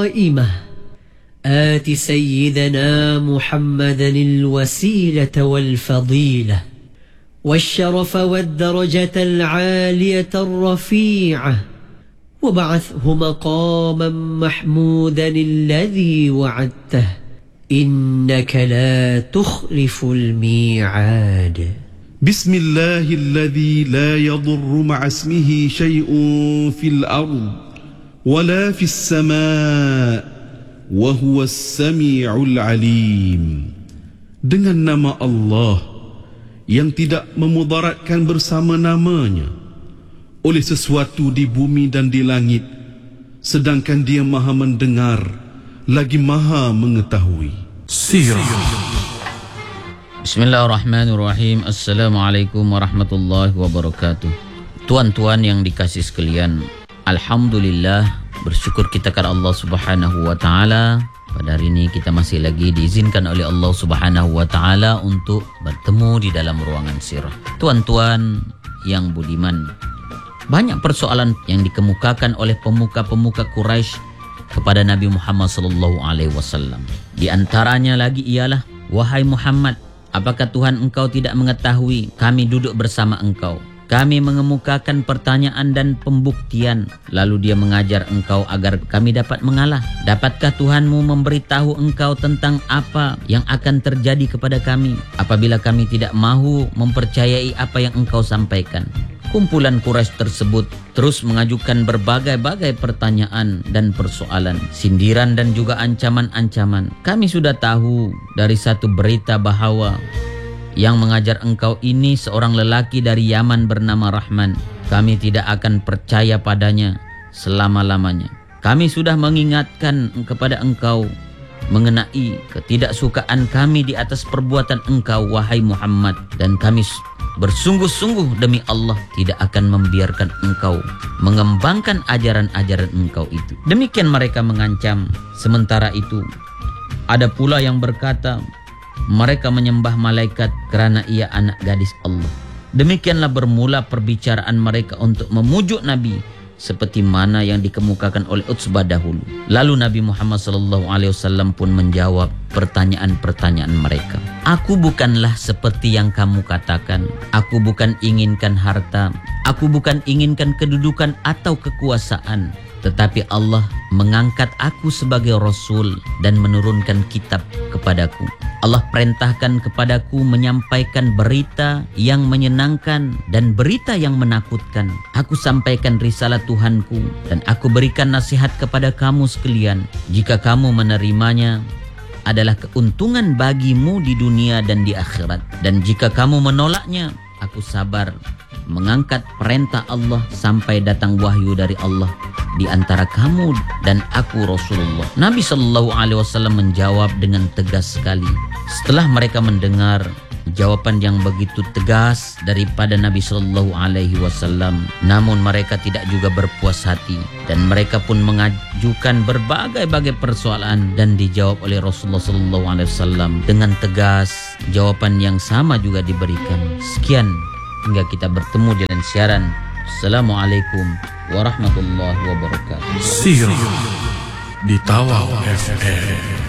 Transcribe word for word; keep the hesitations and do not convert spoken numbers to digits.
قائمة آت سيدنا محمدا الوسيلة والفضيلة والشرف والدرجة العالية الرفيعة وبعثه مقاما محمودا الذي وعدته إنك لا تخلف الميعاد. بسم الله الذي لا يضر مع اسمه شيء في الأرض ولا في السماء وهو السميع العليم. Dengan nama Allah yang tidak memudaratkan bersama namanya oleh sesuatu di bumi dan di langit, sedangkan Dia Maha mendengar lagi Maha mengetahui. Sirah. Bismillahirrahmanirrahim. Assalamualaikum warahmatullahi wabarakatuh. Tuan-tuan yang dikasih sekalian, alhamdulillah, bersyukur kita kepada Allah Subhanahu wa taala. Pada hari ini kita masih lagi diizinkan oleh Allah Subhanahu wa taala untuk bertemu di dalam ruangan sirah. Tuan-tuan yang budiman, banyak persoalan yang dikemukakan oleh pemuka-pemuka Quraisy kepada Nabi Muhammad sallallahu alaihi wasallam. Di antaranya lagi ialah, wahai Muhammad, apakah Tuhan engkau tidak mengetahui kami duduk bersama engkau? Kami mengemukakan pertanyaan dan pembuktian, lalu Dia mengajar engkau agar kami dapat mengalah. Dapatkah Tuhanmu memberitahu engkau tentang apa yang akan terjadi kepada kami apabila kami tidak mahu mempercayai apa yang engkau sampaikan? Kumpulan Quraisy tersebut terus mengajukan berbagai-bagai pertanyaan dan persoalan, sindiran dan juga ancaman-ancaman. Kami sudah tahu dari satu berita bahwa yang mengajar engkau ini seorang lelaki dari Yaman bernama Rahman. Kami tidak akan percaya padanya selama-lamanya. Kami sudah mengingatkan kepada engkau mengenai ketidaksukaan kami di atas perbuatan engkau, wahai Muhammad, dan kami bersungguh-sungguh demi Allah tidak akan membiarkan engkau mengembangkan ajaran-ajaran engkau itu. Demikian mereka mengancam. Sementara itu, ada pula yang berkata, mereka menyembah malaikat kerana ia anak gadis Allah. Demikianlah bermula perbicaraan mereka untuk memujuk Nabi seperti mana yang dikemukakan oleh Utsbah dahulu. Lalu Nabi Muhammad sallallahu alaihi wasallam pun menjawab pertanyaan-pertanyaan mereka. Aku bukanlah seperti yang kamu katakan. Aku bukan inginkan harta. Aku bukan inginkan kedudukan atau kekuasaan. Tetapi Allah mengangkat aku sebagai Rasul dan menurunkan kitab kepadaku. Allah perintahkan kepadaku menyampaikan berita yang menyenangkan dan berita yang menakutkan. Aku sampaikan risalah Tuhanku dan aku berikan nasihat kepada kamu sekalian. Jika kamu menerimanya, adalah keuntungan bagimu di dunia dan di akhirat. Dan jika kamu menolaknya, aku sabar mengangkat perintah Allah sampai datang wahyu dari Allah di antara kamu dan aku Rasulullah. Nabi sallallahu alaihi wasallam menjawab dengan tegas sekali. Setelah mereka mendengar jawaban yang begitu tegas daripada Nabi sallallahu alaihi wasallam, namun mereka tidak juga berpuas hati dan mereka pun mengajukan berbagai-bagai persoalan dan dijawab oleh Rasulullah sallallahu alaihi wasallam dengan tegas. Jawaban yang sama juga diberikan. Sekian, hingga kita bertemu di lain siaran. Assalamualaikum warahmatullahi wabarakatuh. Sirah di Tawau F M.